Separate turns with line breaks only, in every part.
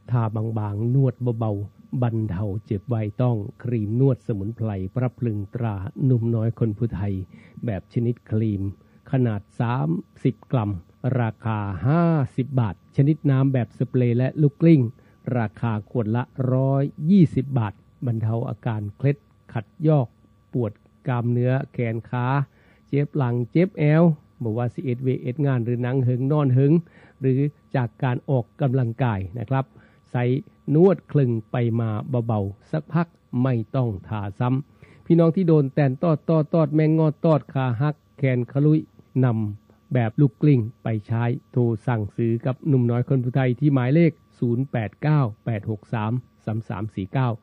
ทาบางๆนวดเบาๆบรรเทาเจ็บไวต้องครีมนวดสมุนไพรปรับพลึงตราหนุ่มน้อยคนผู้ไทยแบบชนิดครีมขนาด30กรัมราคา50บาทชนิดน้ำแบบสเปรย์และลูกกลิ้งราคาขวดละ120บาทบรรเทาอาการเคล็ดขัดยอกปวดกล้ามเนื้อแขนขาเจ็บหลังเจ็บแอวบอกว่าสิเอ็ดเวเอ็ดงานหรือนั่งหึงนอนหึงหรือจากการออกกำลังกายนะครับใส่นวดคลึงไปมาเบาๆสักพักไม่ต้องทาซ้ำพี่น้องที่โดนแตนตอดแมงงอตอดขาหักแขนขลุยนำแบบลูกกลิ้งไปใช้โทรสั่งซื้อกับหนุ่มน้อยคนผู้ไทยที่หมายเลข0898633349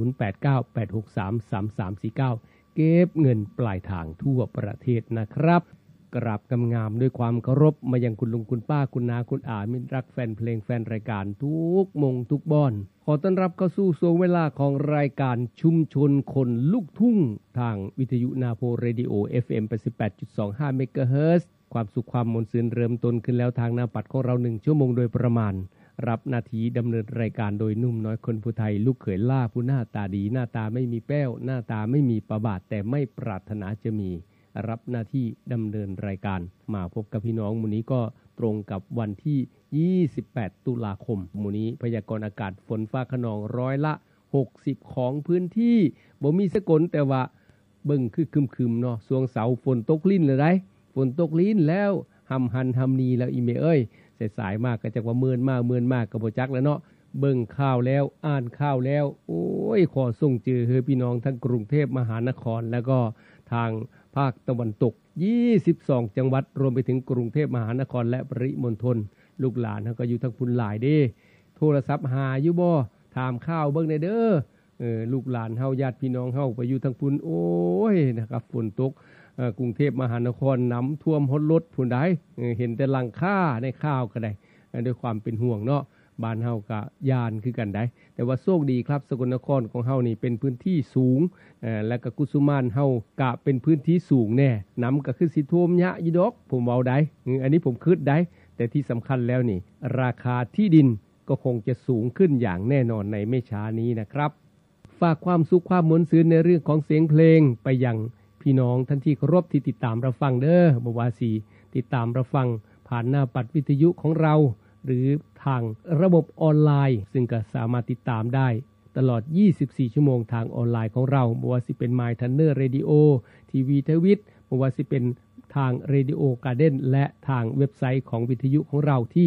0898633349เก็บเงินปลายทางทั่วประเทศนะครับกราบงามๆด้วยความเคารพมายังคุณลุงคุณป้าคุณนาคุณอามิตรรักแฟนเพลงแฟนรายการทุกมงทุกบอนขอต้อนรับเข้าสู่ช่วงเวลาของรายการชุมชนคนลูกทุ่งทางวิทยุนาโพเรดิโอ FM 88.25 เมกะเฮิรตซ์ความสุขความมนต์ซื่นเริ่มต้นขึ้นแล้วทางหน้าปัดของเรา1ชั่วโมงโดยประมาณรับหน้าที่ดำเนินรายการโดยนุ่มน้อยคนผู้ไทยลูกเขยล่าผู้หน้าตาดีหน้าตาไม่มีแป้วหน้าตาไม่มีประบาทแต่ไม่ปรารถนาจะมีรับหน้าที่ดำเนินรายการมาพบกับพี่น้องมื้อนี้ก็ตรงกับวันที่28ตุลาคมมื้อนี้พยากรณ์อากาศฝนฟ้าคะนองร้อยละ60ของพื้นที่บ่มีสกลแต่ว่าเบิ่งคือครึมๆเนาะช่วงเสาร์ฝนตกลิ้นเลยได้ฝนตกลิ้นแล้วหำหันหำนีแล้วอีเมเอ้ยสายๆมากก็จักว่าเมินมากก็บ่จักแล้วเนาะเบิ่งข่าวแล้วอ่านข่าวแล้วโอ้ยขอส่งเจอเฮอพี่น้องทั้งกรุงเทพมหานครแล้วก็ทางภาคตะวันตก22จังหวัดรวมไปถึงกรุงเทพมหานครและปริมณฑลลูกหลานเฮาก็อยู่ทั้งพุ่นหลายเด้โทรศัพท์หาอยู่บ่ถามข่าวเบิ่งได้เด้อลูกหลานเฮาญาติพี่น้องเฮาไปอยู่ทั้งพุ่นโอ้ยนะครับฝนตกกรุงเทพมหานครน้ำท่วมฮอดรถพุ่นได้เห็นแต่หลังคาในข่าวก็ได้ด้วยความเป็นห่วงเนาะบ้านเฮาก็ย่านคือกันได้แต่ว่าโชคดีครับสกลนครของเฮานี่เป็นพื้นที่สูงและก็กุสุมานเฮากะเป็นพื้นที่สูงแน่น้ำก็คือสิท่วมยะอยู่ดอกผมเว้าได้อันนี้ผมคิดได้แต่ที่สำคัญแล้วนี่ราคาที่ดินก็คงจะสูงขึ้นอย่างแน่นอนในไม่ช้านี้นะครับฝากความสุขความมนต์ซื่นในเรื่องของเสียงเพลงไปยังพี่น้องท่านที่เคารพที่ติดตามรับฟังเด้อบ่ว่าสิติดตามรับฟังผ่านหน้าปัดวิทยุของเราหรือทางระบบออนไลน์ซึ่งก็สามารถติดตามได้ตลอด24ชั่วโมงทางออนไลน์ของเราบ่ว่าสิเป็น My Thunder Radio TV ทวิตบ่ว่าสิเป็นทาง Radio Garden และทางเว็บไซต์ของวิทยุของเราที่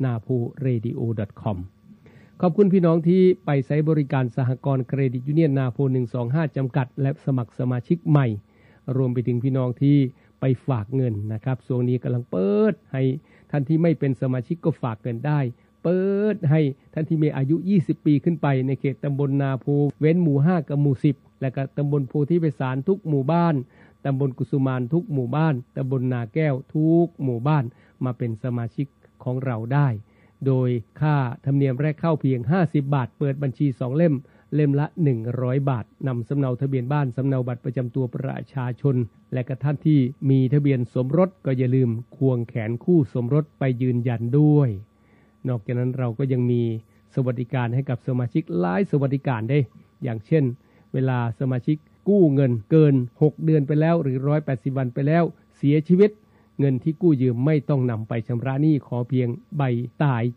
naporadio.com ขอบคุณพี่น้องที่ไปใช้บริการสหกรณ์เครดิตยูเนียนนาโพ125จำกัดและสมัครสมาชิกใหม่รวมไปถึงพี่น้องที่ไปฝากเงินนะครับช่วงนี้กำลังเปิดให้ท่านที่ไม่เป็นสมาชิกก็ฝากเงินได้เปิดให้ท่านที่มีอายุ20ปีขึ้นไปในเขตตำบลนาโพเว้นหมู่5กับหมู่10และก็ตำบลโพธิไพศาลทุกหมู่บ้านตำบลกุสุมานทุกหมู่บ้านตำบลนาแก้วทุกหมู่บ้านมาเป็นสมาชิกของเราได้โดยค่าธรรมเนียมแรกเข้าเพียง50บาทเปิดบัญชี2เล่มละ100บาทนำสำเนาทะเบียนบ้านสำเนาบัตรประจำตัวประชาชนและก็ท่านที่มีทะเบียนสมรสก็อย่าลืมควงแขนคู่สมรสไปยืนยันด้วยนอกจากนั้นเราก็ยังมีสวัสดิการให้กับสมาชิกหลายสวัสดิการได้อย่างเช่นเวลาสมาชิกกู้เงินเกิน6เดือนไปแล้วหรือ180วันไปแล้วเสียชีวิตเงินที่กู้ยืมไม่ต้องนำไปชำระหนี้ขอเพียงใบตาย